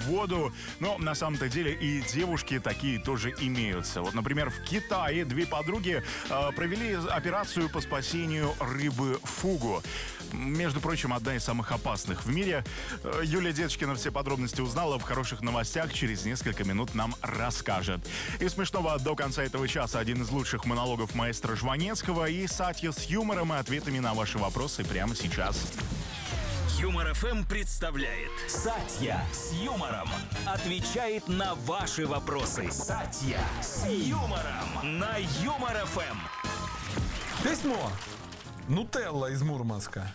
воду. Но на самом-то деле и девушки такие тоже имеются. Вот, например, в Китае две подруги провели операцию по спасению рыбы фугу. Между прочим, одна из самых опасных в мире. Юлия Деточкина все подробности узнала в хороших новостях. Через несколько минут нам расскажет. И смешного до конца этого часа один из лучших монологов маэстро Жванецкого и Сатья с юмором и ответами на ваши вопросы прямо сейчас. Юмор ФМ представляет Сатья с юмором. Отвечает на ваши вопросы. Сатья с юмором на Юмор ФМ. Письмо. Нутелла из Мурманска.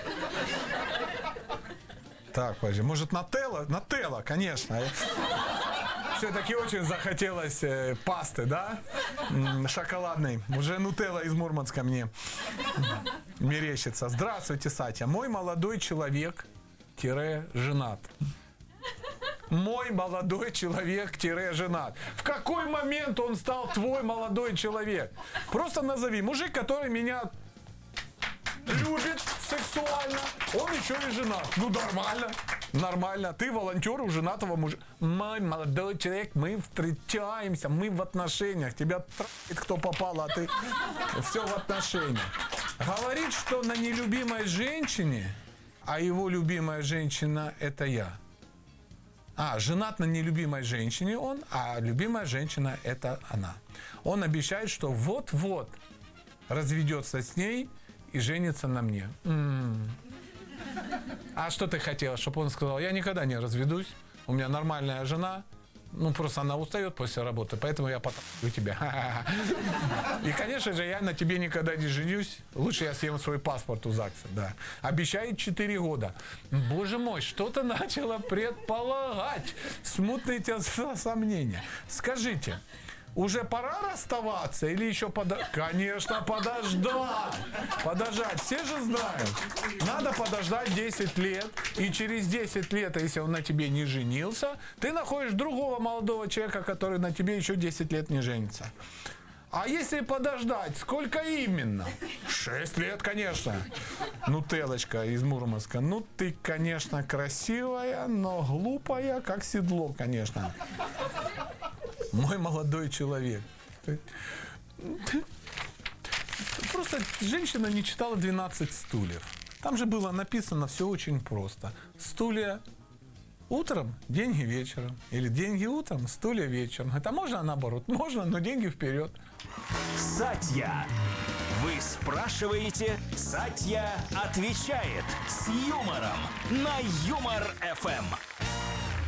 Так, подожди, может Нателла? Нателла, конечно. Все-таки очень захотелось пасты, да? Шоколадной. Уже Нутелла из Мурманска мне мерещится. Здравствуйте, Сатя. Мой молодой человек-женат. Мой молодой человек-женат. В какой момент он стал твой молодой человек? Просто назови. Мужик, который меня любит сексуально, он еще и женат. Ну, нормально. Нормально. Ты волонтер у женатого мужа. Мой молодой человек, мы встречаемся, мы в отношениях. Тебя трахает кто попало, а ты все в отношениях. Говорит, что на нелюбимой женщине, а его любимая женщина – это я. Женат на нелюбимой женщине он, а любимая женщина – это она. Он обещает, что вот-вот разведется с ней и женится на мне. А что ты хотела, чтобы он сказал? Я никогда не разведусь, у меня нормальная жена, просто она устает после работы, поэтому я потащу тебя. И, конечно же, я на тебе никогда не женюсь. Лучше я съем свой паспорт у ЗАГСа, да. Обещает 4 года. Боже мой, что-то начало предполагать. Смутные сомнения. Скажите, уже пора расставаться или еще Конечно, подождать. Подождать. Все же знают. Надо подождать 10 лет. И через 10 лет, если он на тебе не женился, ты находишь другого молодого человека, который на тебе еще 10 лет не женится. А если подождать, сколько именно? 6 лет, конечно. Нутеллочка из Мурманска. Ты, конечно, красивая, но глупая, как седло, конечно. Мой молодой человек. Просто женщина не читала 12 стульев. Там же было написано все очень просто. Стулья утром, деньги вечером. Или деньги утром, стулья вечером. Это можно наоборот? Можно, но деньги вперед. Сатья. Вы спрашиваете, Сатья отвечает с юмором на Юмор ФМ.